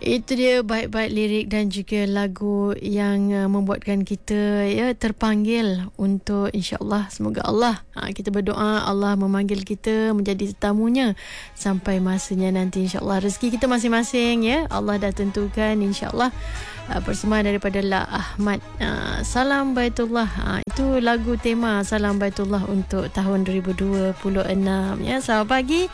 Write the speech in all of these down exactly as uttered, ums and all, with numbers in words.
Itu dia baik-baik lirik dan juga lagu yang uh, membuatkan kita ya terpanggil untuk insya-Allah, semoga Allah ha, kita berdoa Allah memanggil kita menjadi tetamunya sampai masanya nanti insya-Allah. Rezeki kita masing-masing ya Allah dah tentukan insya-Allah. Uh, persembahan daripada La Ahmad, uh, Salam Baitullah. uh, Itu lagu tema Salam Baitullah untuk tahun dua ribu dua puluh enam ya. Selamat pagi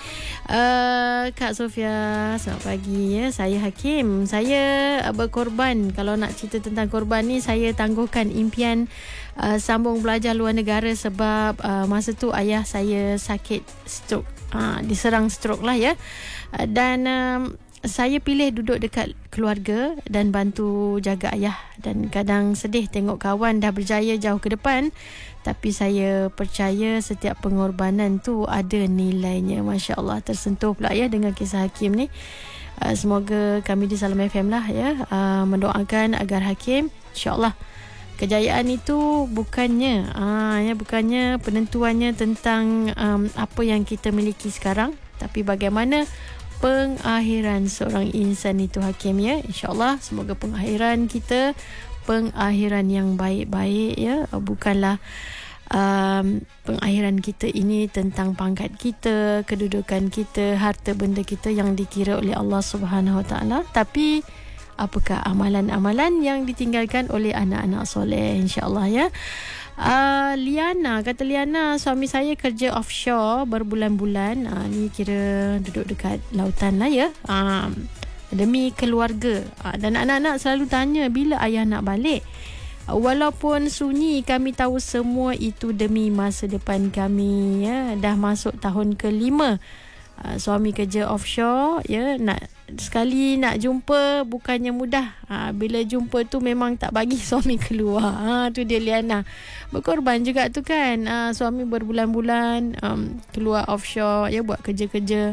uh, Kak Sofia. Selamat pagi ya. Saya Hakim. Saya uh, berkorban. Kalau nak cerita tentang korban ni, saya tangguhkan impian uh, sambung belajar luar negara sebab uh, masa tu ayah saya sakit stroke, uh, diserang stroke lah ya. uh, Dan um, saya pilih duduk dekat keluarga dan bantu jaga ayah. Dan kadang sedih tengok kawan dah berjaya jauh ke depan, tapi saya percaya setiap pengorbanan tu ada nilainya. Masya Allah, tersentuh pula ya dengan kisah Hakim ni. uh, Semoga kami di Salam F M lah ya uh, mendoakan agar Hakim insya-Allah kejayaan itu bukannya uh, ya bukannya penentuannya tentang um, apa yang kita miliki sekarang, tapi bagaimana pengakhiran seorang insan itu Hakim ya. InsyaAllah semoga pengakhiran kita pengakhiran yang baik-baik ya. Bukanlah um, pengakhiran kita ini tentang pangkat kita, kedudukan kita, harta benda kita yang dikira oleh Allah Subhanahu Wa Taala, tapi apakah amalan-amalan yang ditinggalkan oleh anak-anak soleh insya-Allah ya. Uh, Liana, kata Liana, suami saya kerja offshore berbulan-bulan. Uh, ni kira duduk dekat lautan lah ya. Uh, demi keluarga. Uh, dan anak-anak selalu tanya bila ayah nak balik. Uh, walaupun sunyi, kami tahu semua itu demi masa depan kami ya. Dah masuk tahun kelima. Uh, suami kerja offshore ya, nak sekali nak jumpa bukannya mudah. Ha, bila jumpa tu memang tak bagi suami keluar. Ha, tu dia Liana. Berkorban juga tu kan. Ha, suami berbulan-bulan um, keluar offshore ya, buat kerja-kerja.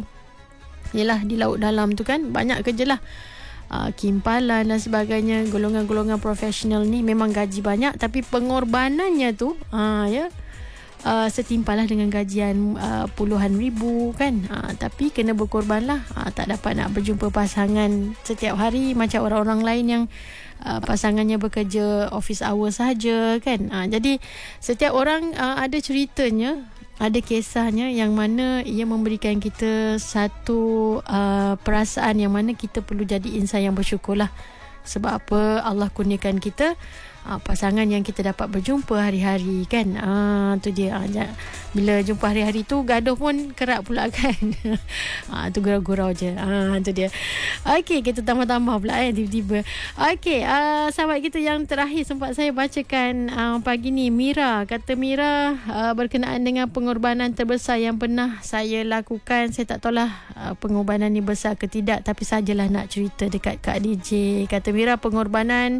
Yalah di laut dalam tu kan banyak kerja lah. Uh, kimpalan dan sebagainya. Golongan-golongan profesional ni memang gaji banyak, tapi pengorbanannya tu ha, ya Uh, setimpalah dengan gajian uh, puluhan ribu kan. uh, Tapi kena berkorban lah. uh, Tak dapat nak berjumpa pasangan setiap hari macam orang-orang lain yang uh, pasangannya bekerja office hour sahaja kan. uh, Jadi setiap orang uh, ada ceritanya, ada kisahnya yang mana ia memberikan kita satu uh, perasaan yang mana kita perlu jadi insan yang bersyukur lah. Sebab apa? Allah kurniakan kita Uh, pasangan yang kita dapat berjumpa hari-hari kan. Ah uh, tu dia. Uh, bila jumpa hari-hari tu gaduh pun kerap pula kan. Ah uh, tu gurau-gurau je. Ah uh, tu dia. Okey, kita tambah-tambah pula eh tiba-tiba. Okey, uh, sahabat kita yang terakhir sempat saya bacakan uh, pagi ni. Mira, kata Mira uh, berkenaan dengan pengorbanan terbesar yang pernah saya lakukan. Saya tak tahulah uh, pengorbanan ni besar ke tidak, tapi sajalah nak cerita dekat Kak D J. Kata Mira, pengorbanan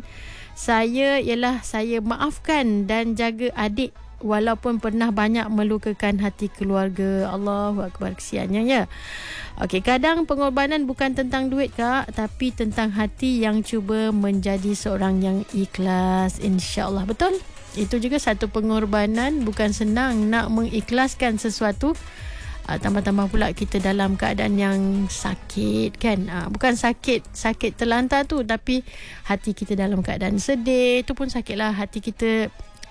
saya ialah saya maafkan dan jaga adik walaupun pernah banyak melukakan hati keluarga. Allahu Akbar, kesiannya ya. Okey, kadang pengorbanan bukan tentang duit Kak, tapi tentang hati yang cuba menjadi seorang yang ikhlas, insya-Allah. Betul? Itu juga satu pengorbanan. Bukan senang nak mengikhlaskan sesuatu. Uh, tambah-tambah pula kita dalam keadaan yang sakit kan. uh, Bukan sakit Sakit terlantar tu, tapi hati kita dalam keadaan sedih. Itu pun sakit lah. Hati kita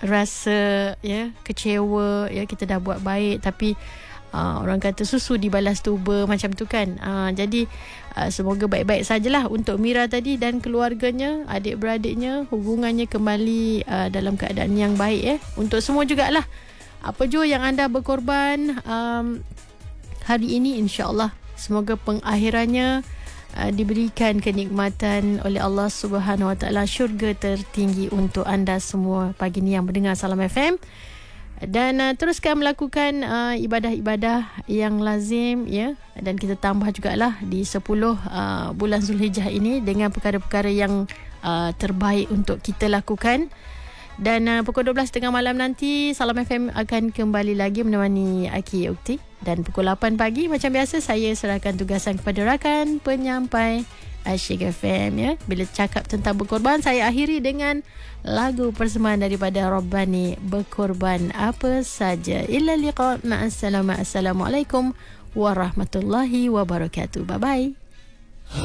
rasa ya kecewa ya, kita dah buat baik tapi uh, orang kata susu dibalas tuba macam tu kan. uh, Jadi uh, semoga baik-baik sajalah untuk Mira tadi dan keluarganya, adik-beradiknya, hubungannya kembali uh, dalam keadaan yang baik. eh Untuk semua jugalah, apa jua yang anda berkorban um, hari ini, insya-Allah semoga pengakhirannya uh, diberikan kenikmatan oleh Allah Subhanahu Wa Taala, syurga tertinggi untuk anda semua pagi ni yang mendengar Salam F M. Dan uh, teruskan melakukan uh, ibadah-ibadah yang lazim ya, dan kita tambah jugalah di sepuluh uh, bulan Zulhijjah ini dengan perkara-perkara yang uh, terbaik untuk kita lakukan. Dan uh, pukul dua belas tiga puluh malam nanti Salam F M akan kembali lagi menemani Aki Ukti. Dan pukul lapan pagi macam biasa saya serahkan tugasan kepada rakan penyampai Asyik F M ya. Bila cakap tentang berkorban, saya akhiri dengan lagu persembahan daripada Rabbani, Berkorban Apa Saja. Illa liqa, ma'assalam, assalamualaikum warahmatullahi wabarakatuh. Bye bye.